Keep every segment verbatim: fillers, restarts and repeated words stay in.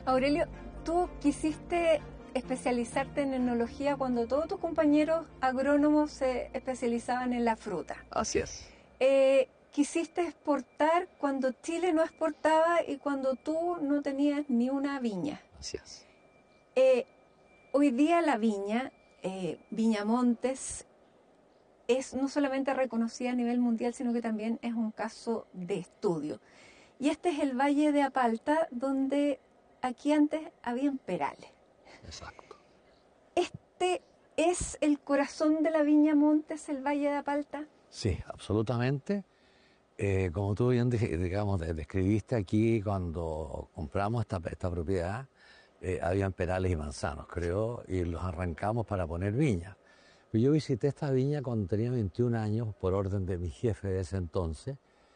Aurelio, tú quisiste especializarte en enología cuando todos tus compañeros agrónomos se especializaban en la fruta. Así es. Eh, quisiste exportar cuando Chile no exportaba y cuando tú no tenías ni una viña. Así es. Eh, hoy día la viña, eh, Viña Montes, es no solamente reconocida a nivel mundial, sino que también es un caso de estudio. Y este es el Valle de Apalta, donde aquí antes habían perales. Exacto. ¿Este es el corazón de la Viña Montes, el Valle de Apalta? Sí, absolutamente. Eh, como tú bien digamos, describiste aquí, cuando compramos esta, esta propiedad, eh, habían perales y manzanos, creo, y los arrancamos para poner viña. Yo visité esta viña cuando tenía veintiún años, por orden de mi jefe de ese entonces,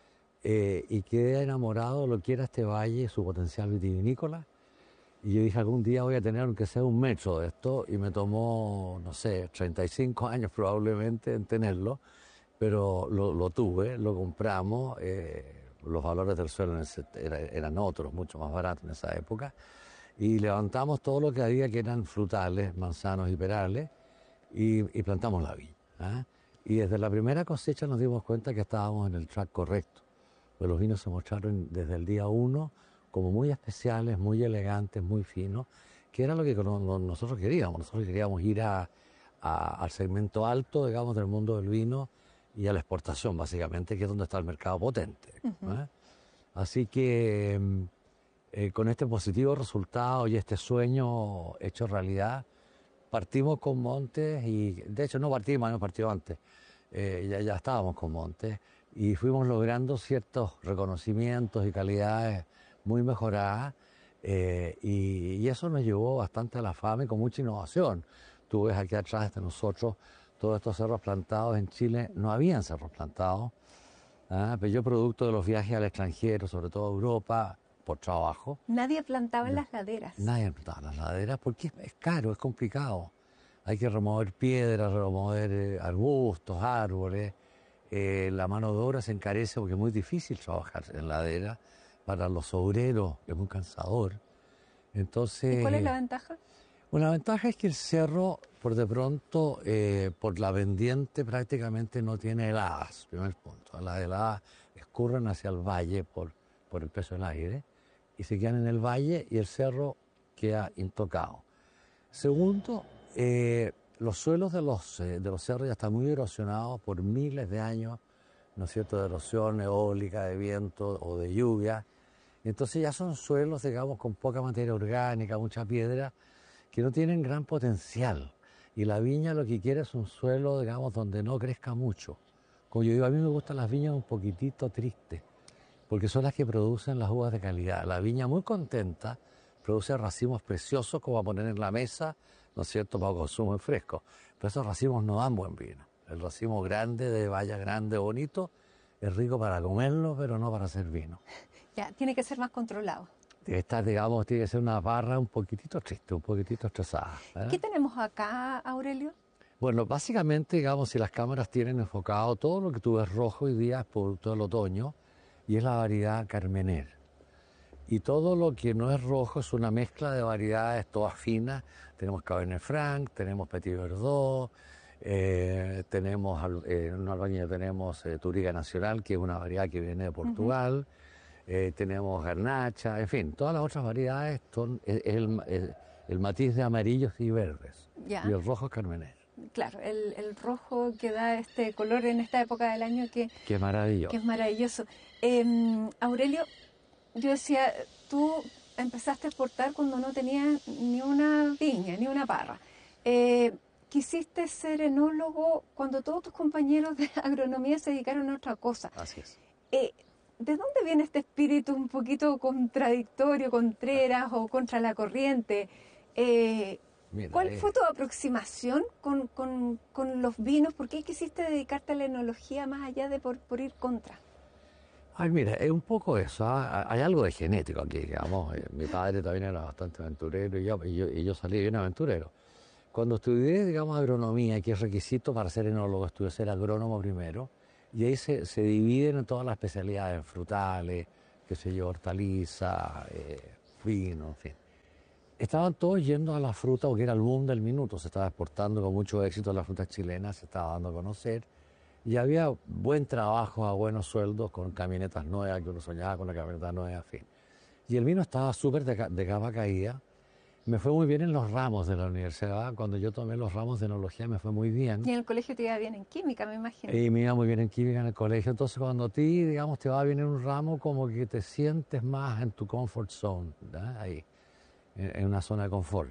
eh, y quedé enamorado de lo que era este valle, su potencial vitivinícola. Y yo dije, algún día voy a tener aunque sea un metro de esto, y me tomó, no sé, treinta y cinco años probablemente en tenerlo, pero lo, lo tuve, lo compramos, eh, los valores del suelo en ese, era, eran otros, mucho más baratos en esa época, y levantamos todo lo que había que eran frutales, manzanos y perales, y, y plantamos la viña. ¿eh? Y desde la primera cosecha nos dimos cuenta que estábamos en el track correcto, pues los vinos se mostraron desde el día uno como muy especiales, muy elegantes, muy finos, que era lo que nosotros queríamos. Nosotros queríamos ir a, a, al segmento alto, digamos, del mundo del vino y a la exportación, básicamente, que es donde está el mercado potente. Uh-huh. ¿eh? Así que eh, con este positivo resultado y este sueño hecho realidad, partimos con Montes y, de hecho, no partimos, no partimos antes, eh, ya, ya estábamos con Montes y fuimos logrando ciertos reconocimientos y calidades muy mejoradas eh, y, y eso nos llevó bastante a la fama y con mucha innovación. Tú ves aquí atrás de nosotros todos estos cerros plantados. En Chile no habían cerros plantados, ¿eh? Pero yo, producto de los viajes al extranjero, sobre todo a Europa, por trabajo. Nadie plantaba en las laderas. Nadie plantaba en las laderas porque es, es caro, es complicado. Hay que remover piedras, remover eh, arbustos, árboles. Eh, la mano de obra se encarece porque es muy difícil trabajar en ladera. Para los obreros es muy cansador. Entonces, ¿y cuál es la ventaja? Bueno, la ventaja es que el cerro, por de pronto, eh, por la pendiente prácticamente no tiene heladas, primer punto. Las heladas escurren hacia el valle por, por el peso del aire y se quedan en el valle y el cerro queda intocado. Segundo, eh, los suelos de los, eh, de los cerros ya están muy erosionados por miles de años, ¿no es cierto?, de erosión eólica, de viento o de lluvia. Entonces ya son suelos, digamos, con poca materia orgánica, mucha piedra, que no tienen gran potencial. Y la viña lo que quiere es un suelo, digamos, donde no crezca mucho. Como yo digo, a mí me gustan las viñas un poquitito tristes, porque son las que producen las uvas de calidad. La viña muy contenta produce racimos preciosos como a poner en la mesa, ¿no es cierto?, para consumo en fresco. Pero esos racimos no dan buen vino. El racimo grande, de valla grande, bonito, es rico para comerlo, pero no para hacer vino. Ya, tiene que ser más controlado. Esta, digamos, tiene que ser una barra un poquitito triste, un poquitito estresada. ¿verdad? ¿Qué tenemos acá, Aurelio? Bueno, básicamente, digamos, si las cámaras tienen enfocado, todo lo que tú ves rojo hoy día es producto del otoño y es la variedad Carmener. Y todo lo que no es rojo es una mezcla de variedades todas finas. Tenemos Cabernet Franc, tenemos Petit Verdot, eh, tenemos, eh, en Albañil tenemos eh, Touriga Nacional, que es una variedad que viene de Portugal. Uh-huh. Eh, tenemos garnacha, en fin, todas las otras variedades son el, el, el, el matiz de amarillos y verdes. Ya. Y el rojo es Carmener. Claro, el, el rojo que da este color en esta época del año que, que es maravilloso. Que es maravilloso. Eh, Aurelio, yo decía, tú empezaste a exportar cuando no tenías ni una viña, ni una parra. Eh, quisiste ser enólogo cuando todos tus compañeros de agronomía se dedicaron a otra cosa. Así es. Eh, ¿De dónde viene este espíritu un poquito contradictorio, contreras o contra la corriente? Eh, Mira, ¿Cuál eh, fue tu aproximación con, con, con los vinos? ¿Por qué quisiste dedicarte a la enología más allá de por, por ir contra? Ay, mira, es un poco eso. ¿eh? Hay algo de genético aquí, digamos. Mi padre también era bastante aventurero y yo, y yo, y yo salí bien aventurero. Cuando estudié, digamos, agronomía, que es requisito para ser enólogo, estudié ser agrónomo primero. Y ahí se, se dividen en todas las especialidades, frutales, qué sé yo, hortaliza, eh, vino, en fin. estaban todos yendo a la fruta, porque era el boom del minuto, se estaba exportando con mucho éxito la fruta chilena, se estaba dando a conocer, y había buen trabajo a buenos sueldos, con camionetas nuevas, que uno soñaba con una camioneta nueva, en fin. Y el vino estaba súper de, de capa caída. Me fue muy bien en los ramos de la universidad. Cuando yo tomé los ramos de enología me fue muy bien. Y en el colegio te iba bien en química, me imagino. Y me iba muy bien en química en el colegio. Entonces cuando a ti, digamos, te va bien en un ramo, como que te sientes más en tu comfort zone, ¿verdad? Ahí, en, en una zona de confort.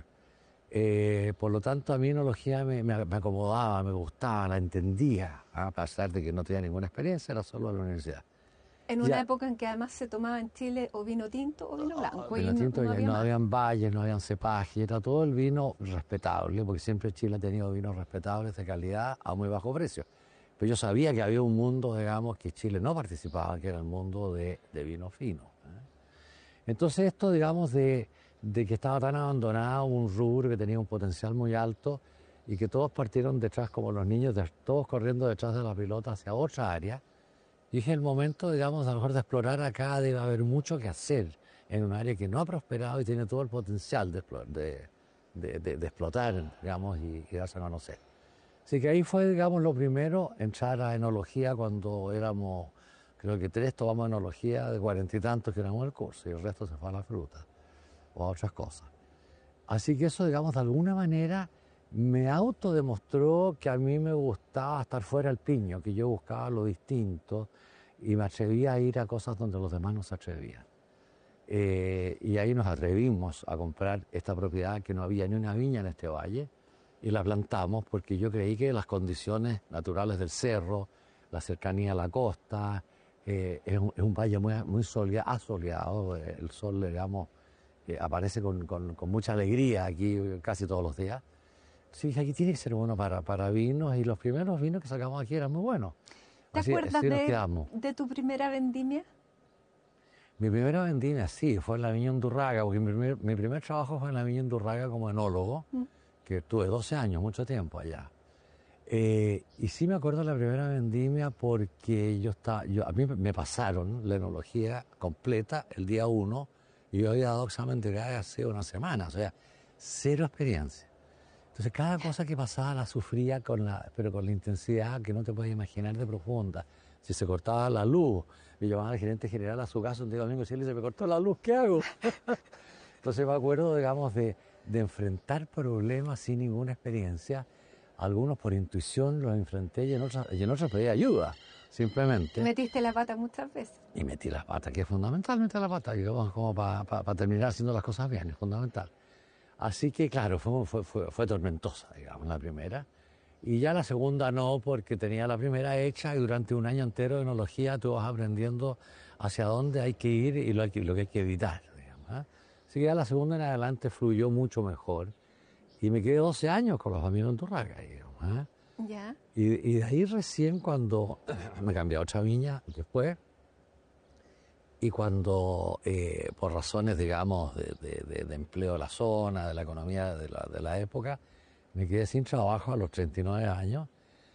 Eh, por lo tanto, a mí enología me, me, me acomodaba, me gustaba, la entendía, a pesar de que no tenía ninguna experiencia, era solo de la universidad. En una Ya, época en que además se tomaba en Chile o vino tinto o vino blanco. vino Y no, tinto, no ya había no más. habían valles, no habían cepajes, era todo el vino respetable, porque siempre Chile ha tenido vinos respetables de calidad a muy bajo precio. Pero yo sabía que había un mundo, digamos, que Chile no participaba, que era el mundo de, de vino fino. ¿eh? Entonces esto, digamos, de, de que estaba tan abandonado, un rubro que tenía un potencial muy alto y que todos partieron detrás, como los niños, de, todos corriendo detrás de la pelota hacia otra área. Y dije, el momento, digamos, a lo mejor de explorar acá debe haber mucho que hacer en un área que no ha prosperado y tiene todo el potencial de, de, de, de, de explotar, digamos, y, y darse a conocer. Así que ahí fue, digamos, lo primero, entrar a enología cuando éramos, creo que tres tomamos enología de cuarenta y tantos que éramos el curso y el resto se fue a la fruta o a otras cosas. Así que eso, digamos, de alguna manera me autodemostró que a mí me gustaba estar fuera del piño, que yo buscaba lo distinto y me atrevía a ir a cosas donde los demás no se atrevían. Eh, y ahí nos atrevimos a comprar esta propiedad que no había ni una viña en este valle y la plantamos porque yo creí que las condiciones naturales del cerro, la cercanía a la costa, eh, es, un, es un valle muy, muy soleado, asoleado, el sol, digamos, eh, aparece con, con, con mucha alegría aquí casi todos los días. Sí, aquí tiene que ser bueno para, para vinos y los primeros vinos que sacamos aquí eran muy buenos. ¿Te Así, acuerdas así nos de, quedamos. de tu primera vendimia? Mi primera vendimia, sí, fue en la Viña Undurraga, porque mi primer, mi primer trabajo fue en la Viña Undurraga como enólogo, Mm. que tuve doce años, mucho tiempo allá. Eh, y sí me acuerdo de la primera vendimia porque yo estaba, yo, a mí me pasaron la enología completa el día uno y yo había dado examen de grado hace una semana, o sea, cero experiencia. Entonces cada cosa que pasaba la sufría, con la, pero con la intensidad que no te puedes imaginar de profunda. Si se cortaba la luz, me llamaba al gerente general a su casa un día domingo y decía, se me cortó la luz, ¿qué hago? Entonces me acuerdo, digamos, de, de enfrentar problemas sin ninguna experiencia. Algunos por intuición los enfrenté y en otros, y en otros pedí ayuda, simplemente. Metiste la pata muchas veces. Y metí las patas, que es fundamental meter la pata, digamos, como para pa, pa terminar haciendo las cosas bien, es fundamental. Así que, claro, fue, fue, fue, fue tormentosa, digamos, la primera. Y ya la segunda no, porque tenía la primera hecha y durante un año entero de enología tú vas aprendiendo hacia dónde hay que ir y lo, hay que, lo que hay que evitar, digamos. ¿eh? Así que ya la segunda en adelante fluyó mucho mejor. Y me quedé doce años con los amigos en Turraca, digamos. ¿eh? Ya. Y, y de ahí recién cuando me cambié a otra viña después, y cuando, eh, por razones, digamos, de, de, de, de empleo de la zona, de la economía de la, de la época, me quedé sin trabajo a los treinta y nueve años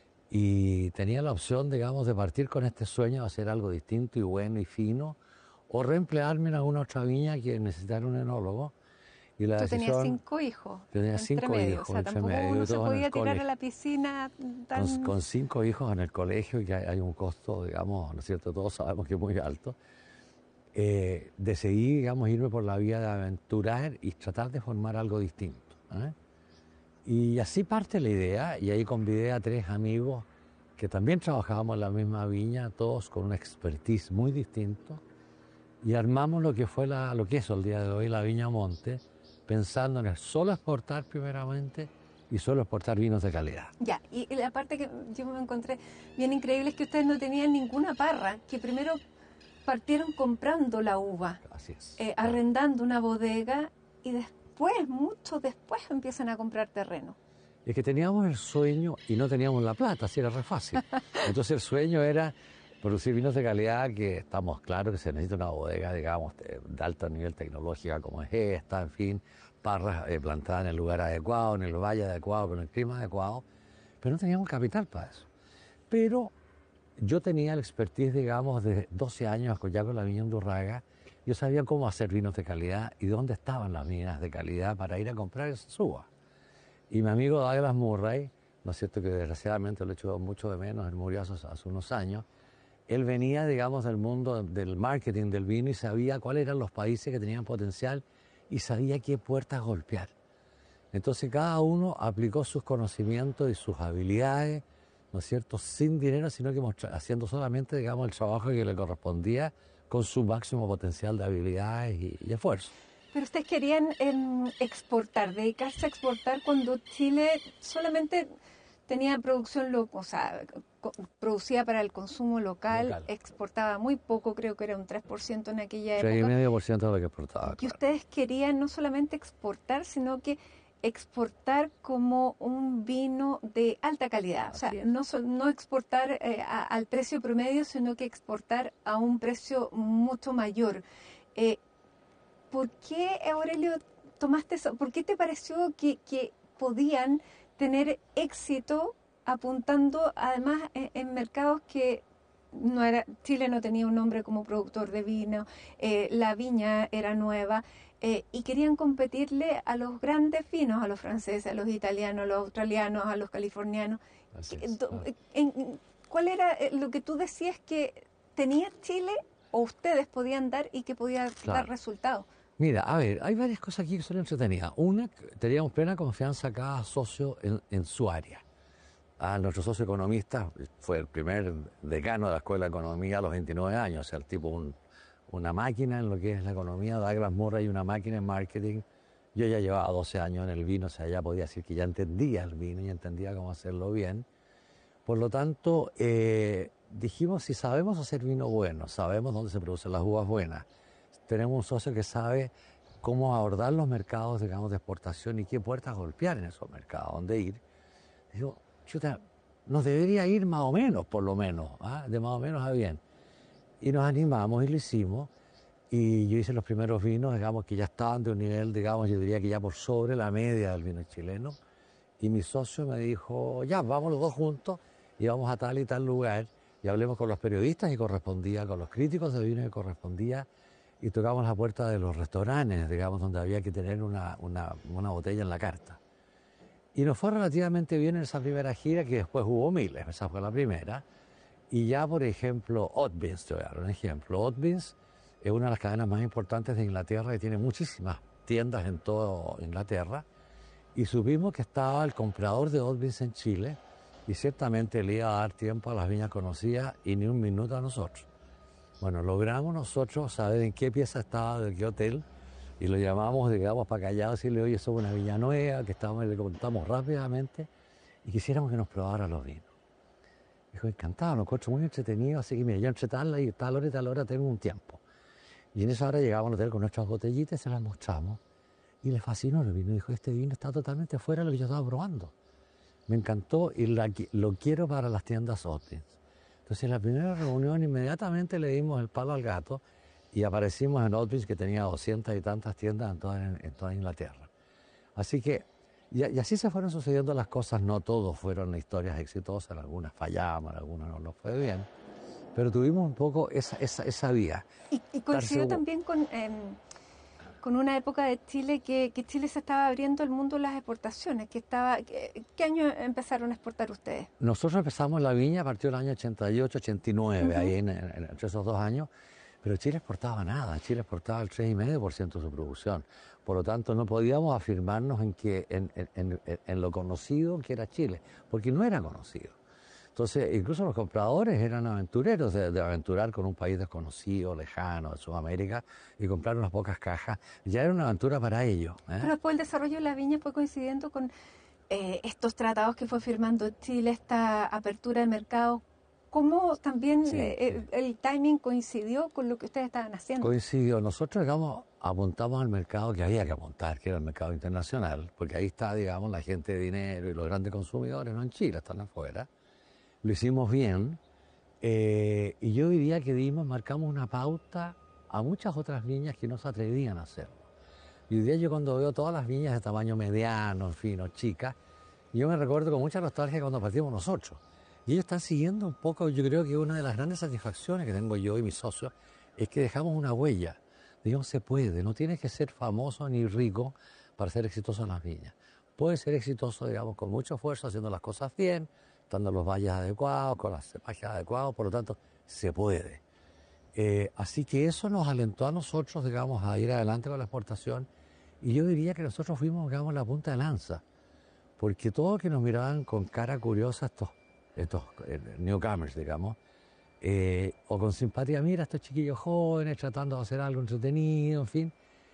y tenía la opción, digamos, de partir con este sueño de hacer algo distinto y bueno y fino, o reemplearme en alguna otra viña que necesitara un enólogo. Y la Tú decisión, tenías cinco hijos. yo tenía entre cinco medio. hijos O sea, entre tampoco medio, uno se todos en podía el tirar a colegio. la piscina tan... Con, con cinco hijos en el colegio, que hay, hay un costo, digamos, ¿no es cierto? Todos sabemos que es muy alto. Eh, decidí, digamos, irme por la vía de aventurar y tratar de formar algo distinto. ¿eh? Y así parte la idea, y ahí convidé a tres amigos que también trabajábamos en la misma viña, todos con una expertise muy distinto, y armamos lo que fue la, lo que es el día de hoy la Viña Monte, pensando en el solo exportar primeramente y solo exportar vinos de calidad. Ya, y la parte que yo me encontré bien increíble es que ustedes no tenían ninguna parra, que primero partieron comprando la uva, Así es. eh, Claro. arrendando una bodega y después, mucho después, empiezan a comprar terreno. Es que teníamos el sueño y no teníamos la plata, así era re fácil. Entonces el sueño era producir vinos de calidad, que estamos claros que se necesita una bodega, digamos, de, de alto nivel tecnológico como es esta, en fin, parras eh, plantadas en el lugar adecuado, en el valle adecuado, con el clima adecuado, pero no teníamos capital para eso. Pero yo tenía el expertise, digamos, de doce años ya con la Viña Undurraga, yo sabía cómo hacer vinos de calidad y dónde estaban las minas de calidad para ir a comprar esas uvas. Y mi amigo Douglas Murray, ¿no es cierto?, que desgraciadamente lo echo mucho de menos, él murió hace, hace unos años, él venía, digamos, del mundo del marketing del vino y sabía cuáles eran los países que tenían potencial y sabía qué puertas golpear. Entonces cada uno aplicó sus conocimientos y sus habilidades, ¿no es cierto?, sin dinero, sino que mostra, haciendo solamente, digamos, el trabajo que le correspondía con su máximo potencial de habilidades y, y esfuerzo. Pero ustedes querían eh, exportar, dedicarse a exportar cuando Chile solamente tenía producción local, o sea, producía para el consumo local, local, exportaba muy poco, creo que era un tres por ciento en aquella época. tres coma cinco por ciento de lo que exportaba. Y claro. ustedes querían no solamente exportar, sino que exportar como un vino de alta calidad. O sea, no, no exportar eh, a, al precio promedio, sino que exportar a un precio mucho mayor. Eh, ¿Por qué, Aurelio, tomaste eso? ¿Por qué te pareció que, que podían tener éxito apuntando además en, en mercados que no era, Chile no tenía un nombre como productor de vino, eh, la viña era nueva eh, y querían competirle a los grandes vinos, a los franceses, a los italianos, a los australianos, a los californianos? Así es, claro. en, ¿Cuál era lo que tú decías que tenía Chile o ustedes podían dar y que podía claro. dar resultados? Mira, a ver, hay varias cosas aquí que son entretenidas. Una, teníamos plena confianza cada socio en, en su área. Ah, nuestro socio economista fue el primer decano de la Escuela de Economía a los veintinueve años, o sea, el tipo un, una máquina en lo que es la economía. Douglas Murray y una máquina en marketing. Yo ya llevaba doce años en el vino, o sea, ya podía decir que ya entendía el vino y entendía cómo hacerlo bien. Por lo tanto, eh, dijimos, si sabemos hacer vino bueno, sabemos dónde se producen las uvas buenas, tenemos un socio que sabe cómo abordar los mercados, digamos, de exportación y qué puertas golpear en esos mercados, dónde ir. Digo, chuta, nos debería ir más o menos, por lo menos, ¿ah? de más o menos a bien. Y nos animamos y lo hicimos. Y yo hice los primeros vinos, digamos, que ya estaban de un nivel, digamos, yo diría que ya por sobre la media del vino chileno. Y mi socio me dijo, ya, vamos los dos juntos y vamos a tal y tal lugar. Y hablemos con los periodistas y correspondía, con los críticos de vino que correspondía. Y tocamos la puerta de los restaurantes, digamos, donde había que tener una, una, una botella en la carta. Y nos fue relativamente bien en esa primera gira, que después hubo miles, esa fue la primera. Y ya, por ejemplo, Oatbeans, te voy a dar un ejemplo. Oatbeans es una de las cadenas más importantes de Inglaterra y tiene muchísimas tiendas en toda Inglaterra. Y supimos que estaba el comprador de Oatbeans en Chile y ciertamente le iba a dar tiempo a las viñas conocidas y ni un minuto a nosotros. Bueno, logramos nosotros saber en qué pieza estaba, de qué hotel, y lo llamamos, digamos, para callado, decirle, oye, somos una viña nueva, que estamos, le contamos rápidamente, y quisiéramos que nos probara los vinos. Dijo, encantado, nos encuentro muy entretenido, así que mira, yo entre tal y tal hora y tal hora tengo un tiempo. Y en esa hora llegamos al hotel con nuestras botellitas, se las mostramos, y le fascinó el vino. Dijo, este vino está totalmente fuera de lo que yo estaba probando. Me encantó y la, lo quiero para las tiendas Oatbeans. Entonces, en la primera reunión inmediatamente le dimos el palo al gato y aparecimos en Oatbeans, que tenía doscientas y tantas tiendas en toda, en, en toda Inglaterra. Así que, y, y así se fueron sucediendo las cosas. No todos fueron historias exitosas, algunas fallamos, algunas no nos fue bien, pero tuvimos un poco esa, esa, esa vía. Y, y coincidió también con, eh, con una época de Chile que, que Chile se estaba abriendo el mundo de las exportaciones. Que estaba, que, ¿Qué año empezaron a exportar ustedes? Nosotros empezamos la viña a partir del año ochenta y ocho, ochenta y nueve, uh-huh. ahí en, en, entre esos dos años, pero Chile exportaba nada, Chile exportaba el tres coma cinco por ciento de su producción. Por lo tanto, no podíamos afirmarnos en, que, en, en, en, en lo conocido que era Chile, porque no era conocido. Entonces, incluso los compradores eran aventureros de, de aventurar con un país desconocido, lejano, de Sudamérica, y comprar unas pocas cajas. Ya era una aventura para ellos. ¿eh? Pero después el desarrollo de la viña fue coincidiendo con eh, estos tratados que fue firmando Chile, esta apertura de mercado. ¿Cómo también sí, eh, sí. el timing coincidió con lo que ustedes estaban haciendo? Coincidió. Nosotros, digamos, apuntamos al mercado que había que apuntar, que era el mercado internacional, porque ahí está, digamos, la gente de dinero y los grandes consumidores, no en Chile, están afuera. Lo hicimos bien, eh, y yo diría que dimos, marcamos una pauta a muchas otras viñas que no se atrevían a hacerlo. Y hoy día yo cuando veo todas las viñas de tamaño mediano, en fin, o chicas, yo me recuerdo con mucha nostalgia cuando partimos nosotros. Y ellos están siguiendo un poco, yo creo que una de las grandes satisfacciones que tengo yo y mis socios es que dejamos una huella. digamos, se puede. No tienes que ser famoso ni rico para ser exitoso en las viñas. Puedes ser exitoso, digamos, con mucho esfuerzo, haciendo las cosas bien, dando los valles adecuados, con las cepajes adecuados, por lo tanto, se puede. Eh, así que eso nos alentó a nosotros, digamos, a ir adelante con la exportación, y yo diría que nosotros fuimos, digamos, la punta de lanza, porque todos que nos miraban con cara curiosa, estos, estos eh, newcomers, digamos, eh, o con simpatía, mira, estos chiquillos jóvenes tratando de hacer algo entretenido, en fin,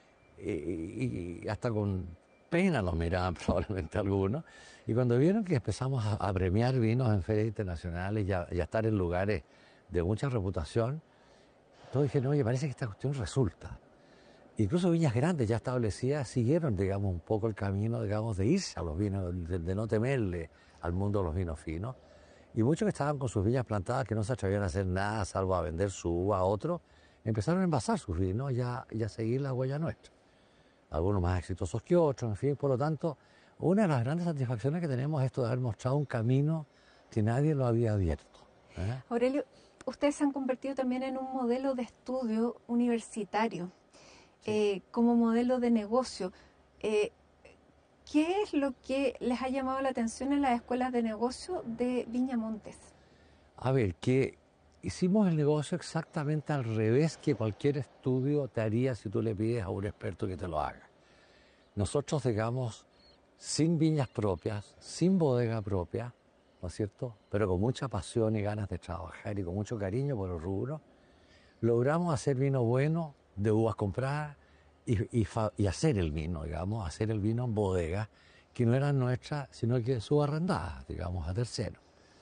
eh, y hasta con pena los miraban probablemente algunos, y cuando vieron que empezamos a, a premiar vinos en ferias internacionales y a, y a estar en lugares de mucha reputación, todos dijeron, oye, parece que esta cuestión resulta. Incluso viñas grandes ya establecidas siguieron, digamos, un poco el camino, digamos, de irse a los vinos, de, de no temerle al mundo de los vinos finos. Y muchos que estaban con sus viñas plantadas, que no se atrevían a hacer nada, salvo a vender su uva a otros, empezaron a envasar sus vinos y a, y a seguir la huella nuestra. Algunos más exitosos que otros, en fin. Por lo tanto, una de las grandes satisfacciones que tenemos es esto de haber mostrado un camino que nadie lo había abierto, ¿eh? Aurelio, ustedes se han convertido también en un modelo de estudio universitario, sí. eh, como modelo de negocio. Eh, ¿Qué es lo que les ha llamado la atención en las escuelas de negocio de Viña Montes? A ver, que hicimos el negocio exactamente al revés que cualquier estudio te haría si tú le pides a un experto que te lo haga. Nosotros, digamos, sin viñas propias, sin bodega propia, ¿no es cierto?, pero con mucha pasión y ganas de trabajar y con mucho cariño por el rubro, logramos hacer vino bueno de uvas compradas y, y, fa, y hacer el vino, digamos, hacer el vino en bodegas que no eran nuestras, sino que subarrendadas, digamos, a terceros.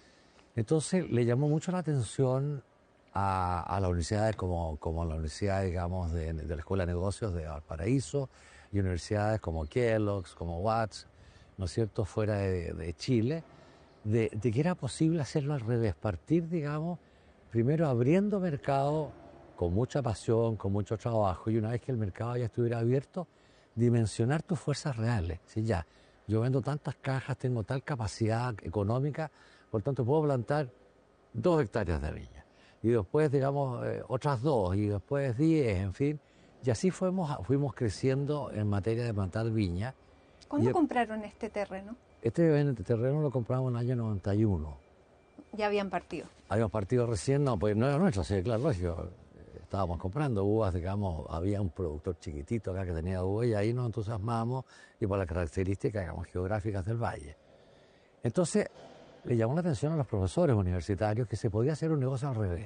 Entonces le llamó mucho la atención a, a las universidades como, como la universidad, digamos, de, de la Escuela de Negocios de Valparaíso y universidades como Kellogg's, como Watts, ¿no es cierto?, fuera de, de Chile, de, de que era posible hacerlo al revés, partir, digamos, primero abriendo mercado con mucha pasión, con mucho trabajo, y una vez que el mercado ya estuviera abierto, dimensionar tus fuerzas reales. Si ya, yo vendo tantas cajas, tengo tal capacidad económica, por tanto puedo plantar dos hectáreas de viña, y después, digamos, eh, otras dos, y después diez, en fin, y así fuimos, fuimos creciendo en materia de plantar viña. ¿Cuándo y, compraron este terreno? Este terreno lo compramos en el año noventa y uno. ¿Ya habían partido? Habíamos partido recién, no, pues no era nuestro, sí, claro, lógico. Estábamos comprando uvas, digamos, había un productor chiquitito acá que tenía uvas y ahí nos entusiasmamos y por las características, digamos, geográficas del valle. Entonces, le llamó la atención a los profesores universitarios que se podía hacer un negocio al revés,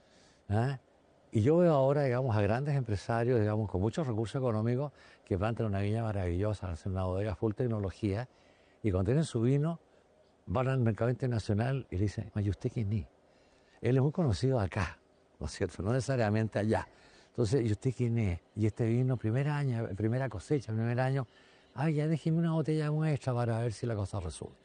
¿eh? Y yo veo ahora, digamos, a grandes empresarios, digamos, con muchos recursos económicos que plantan una viña maravillosa, hacen una bodega full tecnología y cuando tienen su vino van al mercado internacional y le dicen, ¿y usted quién es? Él es muy conocido acá, ¿no es cierto? No necesariamente allá. Entonces, ¿y usted quién es? Y este vino, primer año, primera cosecha, primer año, ay, ya déjeme una botella de muestra para ver si la cosa resulta.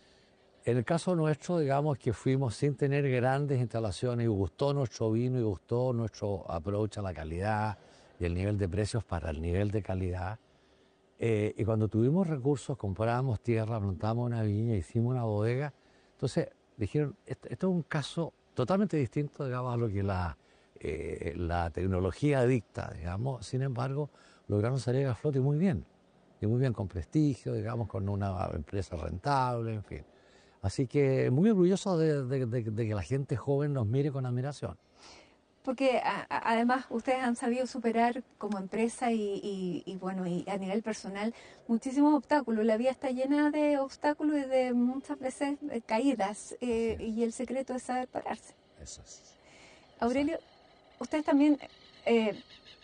En el caso nuestro, digamos que fuimos sin tener grandes instalaciones y gustó nuestro vino y gustó nuestro approach a la calidad y el nivel de precios para el nivel de calidad. Eh, y cuando tuvimos recursos, compramos tierra, plantamos una viña, hicimos una bodega. Entonces dijeron, esto, esto es un caso totalmente distinto, digamos, a lo que la, eh, la tecnología dicta, digamos. Sin embargo, lograron salir a flote muy bien, y muy bien con prestigio, digamos, con una empresa rentable, en fin. Así que muy orgulloso de, de, de, de que la gente joven nos mire con admiración. Porque a, a, además ustedes han sabido superar como empresa y, y, y bueno, y a nivel personal muchísimos obstáculos. La vida está llena de obstáculos y de muchas veces eh, caídas eh, y el secreto es saber pararse. Eso es. Aurelio, ustedes también eh,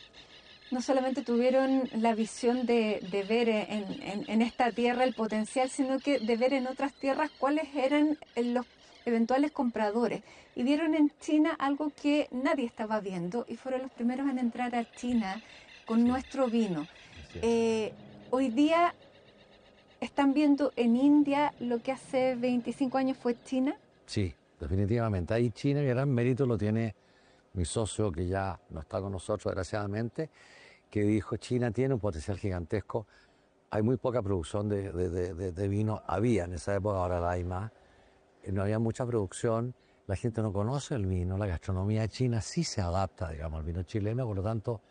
no solamente tuvieron la visión de, de ver en, en, en esta tierra el potencial, sino que de ver en otras tierras cuáles eran los eventuales compradores. Y vieron en China algo que nadie estaba viendo y fueron los primeros en entrar a China con sí. nuestro vino. Sí. Eh, hoy día están viendo en India lo que hace veinticinco años fue China. Sí, definitivamente. Ahí China, y gran mérito lo tiene mi socio, que ya no está con nosotros, desgraciadamente, que dijo, China tiene un potencial gigantesco. Hay muy poca producción de, de, de, de vino. Había en esa época, ahora la hay más. No había mucha producción, la gente no conoce el vino, la gastronomía china sí se adapta, digamos, al vino chileno, por lo tanto,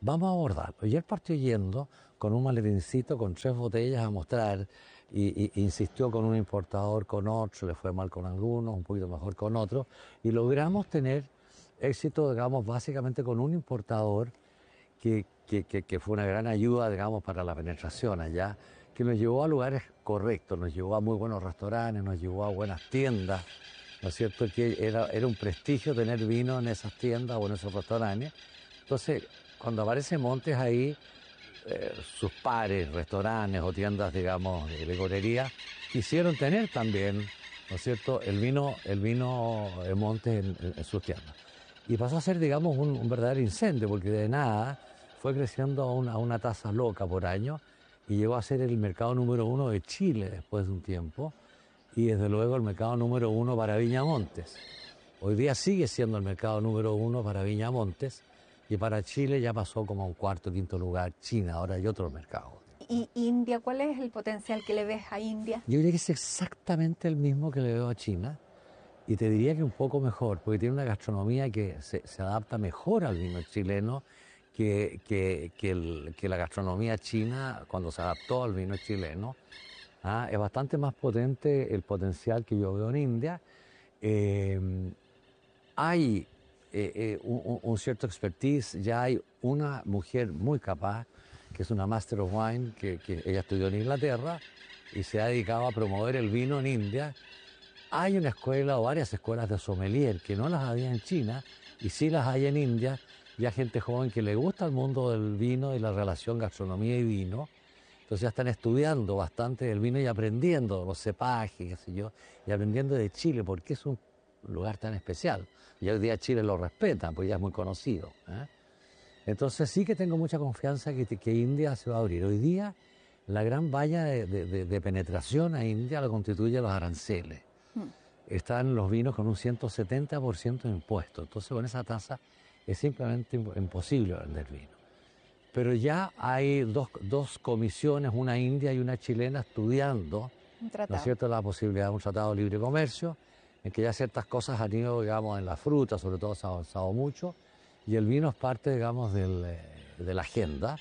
vamos a abordarlo. Y él partió yendo con un maletincito, con tres botellas a mostrar, y, y insistió con un importador, con otro, le fue mal con algunos, un poquito mejor con otros, y logramos tener éxito, digamos, básicamente con un importador que, que, que, que fue una gran ayuda, digamos, para la penetración allá, que nos llevó a lugares correctos, nos llevó a muy buenos restaurantes, nos llevó a buenas tiendas, ¿no es cierto? Que era, era un prestigio tener vino en esas tiendas o en esos restaurantes. Entonces, cuando aparece Montes ahí, eh, sus pares, restaurantes o tiendas, digamos, de licorería, quisieron tener también, ¿no es cierto?, el vino, el vino de Montes en, en, en sus tiendas. Y pasó a ser, digamos, un, un verdadero incendio, porque de nada fue creciendo a una, a una tasa loca por año y llegó a ser el mercado número uno de Chile después de un tiempo, y desde luego el mercado número uno para Viña Montes. Hoy día sigue siendo el mercado número uno para Viña Montes, y para Chile ya pasó como a un cuarto, quinto lugar China, ahora hay otro mercado. ¿Y India? ¿Cuál es el potencial que le ves a India? Yo diría que es exactamente el mismo que le veo a China, y te diría que un poco mejor, porque tiene una gastronomía que se, se adapta mejor al vino chileno que, que, que, el, que la gastronomía china cuando se adaptó al vino chileno. ¿Ah? Es bastante más potente el potencial que yo veo en India. Eh, hay eh, eh, un, un cierto expertise, ya hay una mujer muy capaz, que es una Master of Wine, que, que ella estudió en Inglaterra y se ha dedicado a promover el vino en India. Hay una escuela o varias escuelas de sommelier que no las había en China y sí las hay en India. Ya gente joven que le gusta el mundo del vino y la relación gastronomía y vino. Entonces ya están estudiando bastante del vino y aprendiendo los cepajes, qué sé yo, y aprendiendo de Chile, porque es un lugar tan especial. Y hoy día Chile lo respeta, pues ya es muy conocido, ¿eh? Entonces sí que tengo mucha confianza que, que India se va a abrir. Hoy día la gran valla de, de, de penetración a India lo constituyen los aranceles. Hmm. Están los vinos con un ciento setenta por ciento de impuestos. Entonces con esa tasa es simplemente imposible vender vino. Pero ya hay dos, dos comisiones, una india y una chilena, estudiando, ¿no es cierto?, la posibilidad de un tratado de libre comercio, en que ya ciertas cosas han ido, digamos, en la fruta, sobre todo se ha avanzado mucho, y el vino es parte, digamos, del, de la agenda,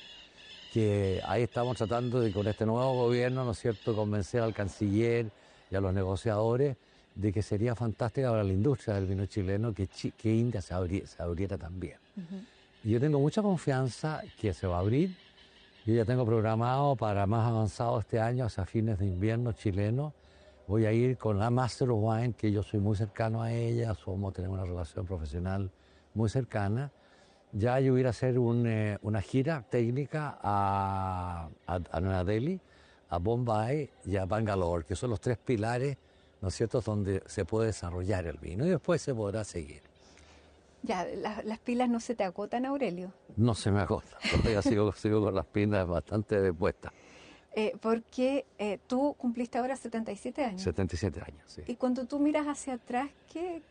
que ahí estamos tratando de, con este nuevo gobierno, ¿no es cierto?, convencer al canciller y a los negociadores de que sería fantástica para la industria del vino chileno que, que India se, abri, se abriera también. Uh-huh. Y yo tengo mucha confianza que se va a abrir. Yo ya tengo programado para más avanzado este año, hacia fines de invierno chileno, voy a ir con la Master of Wine, que yo soy muy cercano a ella, somos, tenemos una relación profesional muy cercana. Ya yo voy a hacer un, eh, una gira técnica a, a, a Nueva Delhi, a Bombay y a Bangalore, que son los tres pilares, ¿no es cierto?, donde se puede desarrollar el vino y después se podrá seguir. Ya, la, las pilas no se te agotan, Aurelio. No se me agotan, todavía sigo, sigo con las pilas bastante depuestas. Eh, porque eh, tú cumpliste ahora setenta y siete años. setenta y siete años, sí. Y cuando tú miras hacia atrás, ¿qué,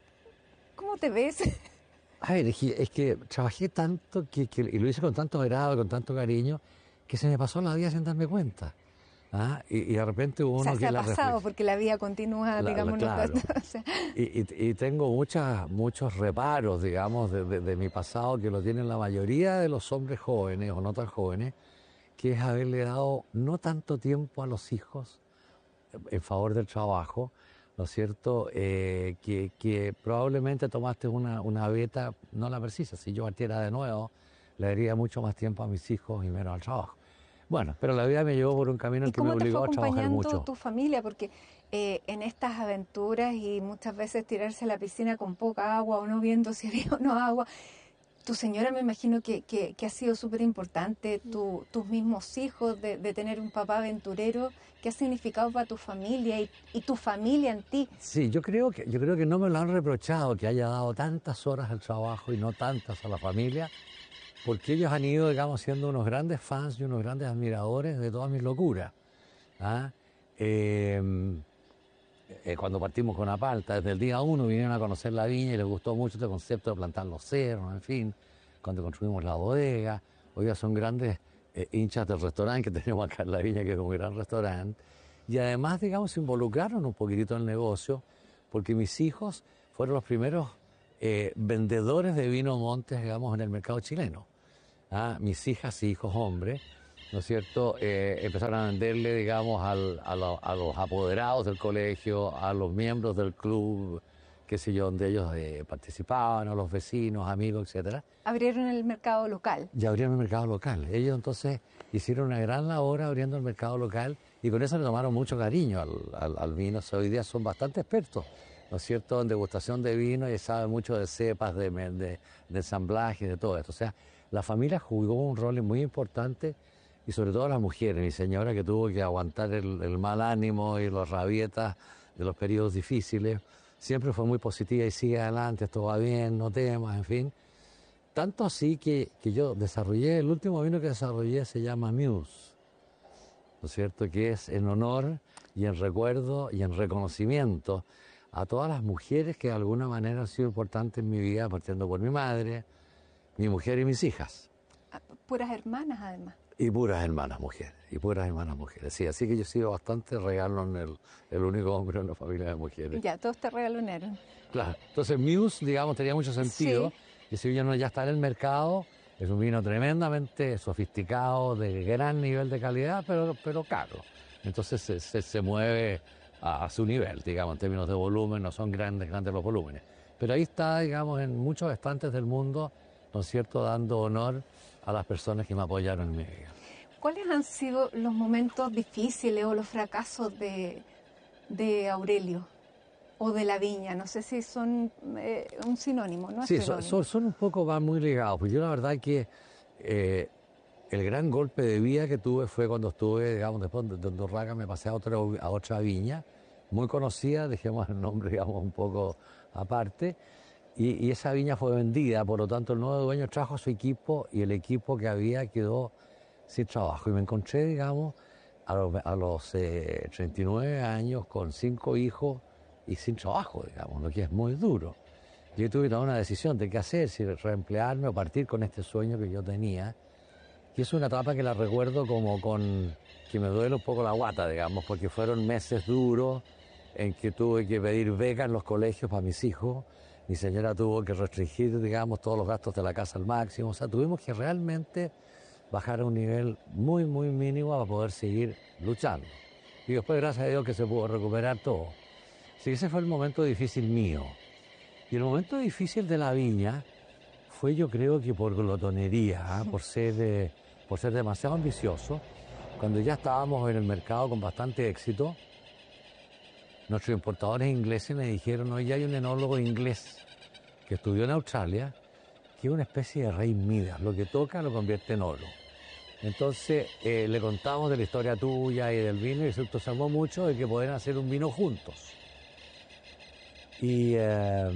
¿cómo te ves? A ver, es que, es que trabajé tanto que, que, y lo hice con tanto agrado, con tanto cariño, que se me pasó la vida sin darme cuenta. ¿Ah? Y, y de repente uno... O sea, que se ha la pasado reflex... porque la vida continúa, la, digamos. La, claro. O sea. y, y, y tengo muchas, muchos reparos, digamos, de, de, de mi pasado, que lo tienen la mayoría de los hombres jóvenes o no tan jóvenes, que es haberle dado no tanto tiempo a los hijos en favor del trabajo, ¿no es cierto?, eh, que, que probablemente tomaste una, una beta, no la precisa. Si yo partiera de nuevo, le daría mucho más tiempo a mis hijos y menos al trabajo. Bueno, pero la vida me llevó por un camino en que me obligó a trabajar mucho. ¿Y cómo te fue acompañando tu familia? Porque eh, en estas aventuras y muchas veces tirarse a la piscina con poca agua o no viendo si había o no agua, tu señora me imagino que, que, que ha sido súper importante, tu, tus mismos hijos, de, de tener un papá aventurero, ¿qué ha significado para tu familia y, y tu familia en ti? Sí, yo creo, que, yo creo que no me lo han reprochado, que haya dado tantas horas al trabajo y no tantas a la familia, porque ellos han ido, digamos, siendo unos grandes fans y unos grandes admiradores de todas mis locuras. ¿Ah? Eh, eh, cuando partimos con Apalta, desde el día uno vinieron a conocer la viña y les gustó mucho este concepto de plantar los cerros, en fin, cuando construimos la bodega. Hoy ya son grandes eh, hinchas del restaurante que tenemos acá en la viña, que es un gran restaurante. Y además, digamos, se involucraron un poquitito en el negocio, porque mis hijos fueron los primeros eh, vendedores de vino Montes, digamos, en el mercado chileno. ¿ah? Mis hijas y hijos hombres, ¿no es cierto?, eh, empezaron a venderle, digamos, al, a, lo, a los apoderados del colegio, a los miembros del club, qué sé yo, donde ellos eh, participaban, a los vecinos, amigos, etcétera. Abrieron el mercado local. Y abrieron el mercado local. Ellos entonces hicieron una gran labor abriendo el mercado local y con eso le tomaron mucho cariño al, al, al vino. O sea, hoy día son bastante expertos, ¿no es cierto?, en degustación de vino y saben mucho de cepas, de, de, de ensamblaje, de todo esto. O sea, la familia jugó un rol muy importante y sobre todo las mujeres. Mi señora, que tuvo que aguantar el, el mal ánimo y las rabietas de los periodos difíciles, siempre fue muy positiva y sigue adelante, esto va bien, no temas, en fin. Tanto así que, que yo desarrollé, el último vino que desarrollé se llama Muse, ¿no es cierto?, que es en honor y en recuerdo y en reconocimiento a todas las mujeres que de alguna manera han sido importantes en mi vida, partiendo por mi madre, mi mujer y mis hijas. Puras hermanas, además. Y puras hermanas mujeres, y puras hermanas mujeres, sí. Así que yo he sido bastante regalón, el, el único hombre en una familia de mujeres. Ya, todos te regalonearon. Claro. Entonces Muse, digamos, tenía mucho sentido. Sí. Y ese vino ya está en el mercado, es un vino tremendamente sofisticado, de gran nivel de calidad, pero, pero caro. Entonces se, se, se mueve a, a su nivel, digamos, en términos de volumen, no son grandes, grandes los volúmenes. Pero ahí está, digamos, en muchos estantes del mundo, ¿no es cierto?, dando honor a las personas que me apoyaron en mi vida. ¿Cuáles han sido los momentos difíciles o los fracasos de, de Aurelio o de la viña? No sé si son eh, un sinónimo, ¿no? Sí, son, son, son un poco, van muy ligados. Pues yo la verdad que eh, el gran golpe de vida que tuve fue cuando estuve, digamos, después de Undurraga me pasé a otra, a otra viña, muy conocida, dejemos el nombre, digamos, un poco aparte, y, y esa viña fue vendida, por lo tanto el nuevo dueño trajo a su equipo y el equipo que había quedó sin trabajo. Y me encontré, digamos, a los, a los eh, treinta y nueve años con cinco hijos y sin trabajo, digamos, lo que es muy duro. Yo tuve que tomar una decisión de qué hacer, si reemplearme o partir con este sueño que yo tenía. Y es una etapa que la recuerdo como con que me duele un poco la guata, digamos, porque fueron meses duros en que tuve que pedir becas en los colegios para mis hijos. Mi señora tuvo que restringir, digamos, todos los gastos de la casa al máximo. O sea, tuvimos que realmente bajar a un nivel muy, muy mínimo para poder seguir luchando. Y después, gracias a Dios, que se pudo recuperar todo. Así que ese fue el momento difícil mío. Y el momento difícil de la viña fue, yo creo que por glotonería, ¿eh? por, ser, eh, por ser demasiado ambicioso. Cuando ya estábamos en el mercado con bastante éxito, nuestros importadores ingleses me dijeron, oye, hay un enólogo inglés que estudió en Australia, que es una especie de rey Midas, lo que toca lo convierte en oro. Entonces eh, le contamos de la historia tuya y del vino y se entusiasmó mucho de que podían hacer un vino juntos. Y eh,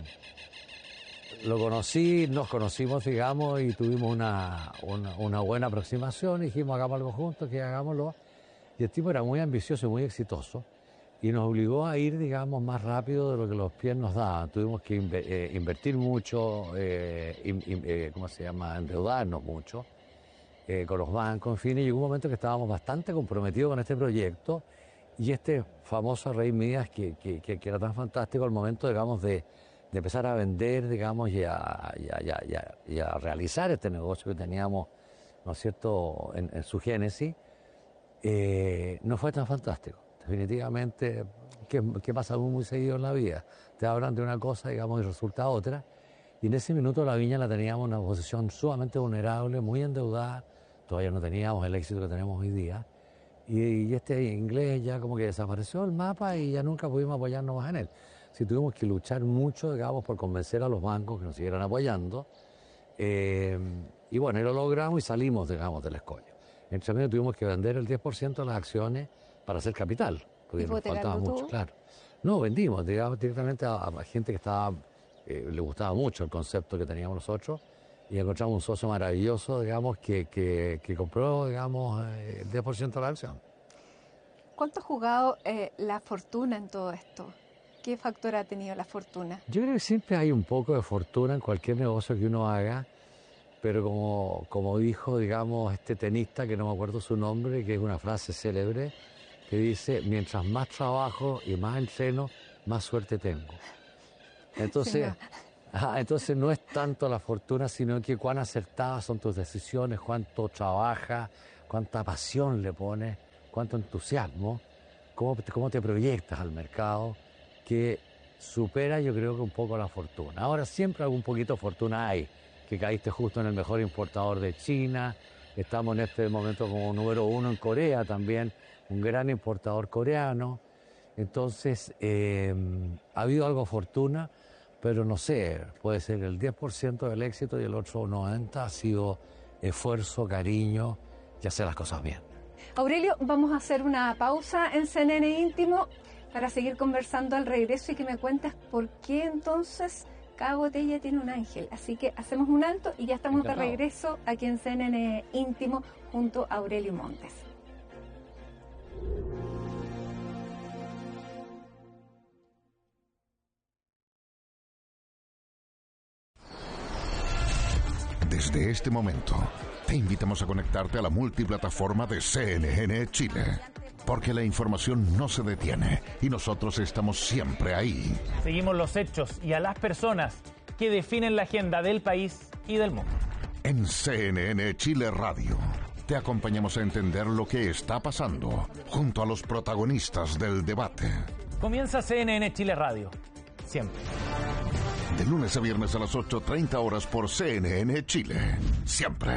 lo conocí, nos conocimos, digamos, y tuvimos una, una, una buena aproximación. Y dijimos, hagamos algo juntos, que hagámoslo. Y el tipo era muy ambicioso y muy exitoso. Y nos obligó a ir, digamos, más rápido de lo que los pies nos daban. Tuvimos que inve eh, invertir mucho, eh, in, in, eh, ¿cómo se llama?, endeudarnos mucho eh, con los bancos, en fin. Y llegó un momento que estábamos bastante comprometidos con este proyecto. Y este famoso Rey Midas, que, que, que, que era tan fantástico, al momento, digamos, de, de empezar a vender, digamos, y a, y, a, y, a, y, a, y a realizar este negocio que teníamos, ¿no es cierto?, en, en su génesis, eh, no fue tan fantástico. Definitivamente, que, que pasa muy, muy seguido en la vida. Te hablan de una cosa, digamos, y resulta otra. Y en ese minuto la viña la teníamos en una posición sumamente vulnerable, muy endeudada. Todavía no teníamos el éxito que tenemos hoy día. Y este inglés ya como que desapareció del mapa y ya nunca pudimos apoyarnos más en él. Sí, tuvimos que luchar mucho, digamos, por convencer a los bancos que nos siguieran apoyando. Eh, y bueno, y lo logramos y salimos, digamos, del escollo. Entre medio tuvimos que vender el diez por ciento de las acciones para hacer capital, porque nos faltaba mucho, claro. No, vendimos, digamos, directamente a, a gente que estaba, eh, le gustaba mucho el concepto que teníamos nosotros. Y encontramos un socio maravilloso, digamos, que, que, que compró, digamos, el diez por ciento de la acción. ¿Cuánto ha jugado eh, la fortuna en todo esto? ¿Qué factor ha tenido la fortuna? Yo creo que siempre hay un poco de fortuna en cualquier negocio que uno haga, pero como, como dijo, digamos, este tenista, que no me acuerdo su nombre, que es una frase célebre, que dice, mientras más trabajo y más entreno, más suerte tengo. Entonces... Sí, no. Ajá, entonces no es tanto la fortuna, sino que cuán acertadas son tus decisiones, cuánto trabajas, cuánta pasión le pones, cuánto entusiasmo, cómo, cómo te proyectas al mercado, que supera yo creo que un poco la fortuna. Ahora siempre algún poquito de fortuna hay, que caíste justo en el mejor importador de China, estamos en este momento como número uno en Corea también, un gran importador coreano. Entonces eh, ha habido algo de fortuna, pero no sé, puede ser el diez por ciento del éxito y el otro noventa por ciento ha sido esfuerzo, cariño y hacer las cosas bien. Aurelio, vamos a hacer una pausa en C N N Íntimo para seguir conversando al regreso y que me cuentes por qué entonces cada botella tiene un ángel. Así que hacemos un alto y ya estamos de regreso aquí en C N N Íntimo junto a Aurelio Montes. Desde este momento, te invitamos a conectarte a la multiplataforma de C N N Chile, porque la información no se detiene y nosotros estamos siempre ahí. Seguimos los hechos y a las personas que definen la agenda del país y del mundo. En C N N Chile Radio, te acompañamos a entender lo que está pasando junto a los protagonistas del debate. Comienza C N N Chile Radio, siempre. De lunes a viernes a las ocho treinta horas por C N N Chile. Siempre.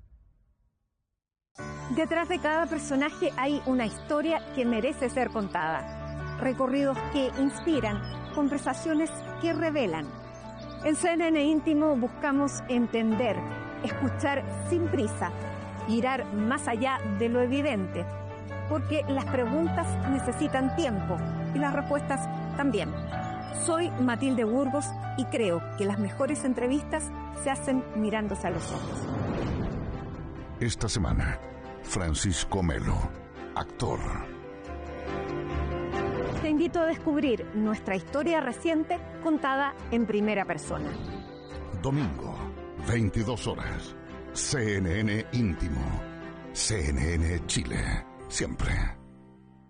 Detrás de cada personaje hay una historia que merece ser contada. Recorridos que inspiran, conversaciones que revelan. En C N N Íntimo buscamos entender, escuchar sin prisa, mirar más allá de lo evidente. Porque las preguntas necesitan tiempo y las respuestas también. Soy Matilde Burgos y creo que las mejores entrevistas se hacen mirándose a los ojos. Esta semana, Francisco Melo, actor. Te invito a descubrir nuestra historia reciente contada en primera persona. Domingo, veintidós horas. C N N Íntimo. C N N Chile. Siempre.